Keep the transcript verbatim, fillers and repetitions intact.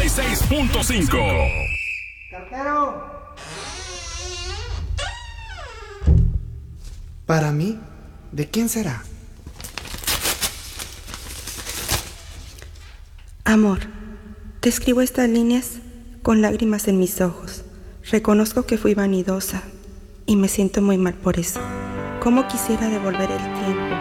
y seis punto cinco. ¡Cartero! Para mí, ¿de quién será? Amor, te escribo estas líneas con lágrimas en mis ojos. Reconozco que fui vanidosa y me siento muy mal por eso. ¿Cómo quisiera devolver el tiempo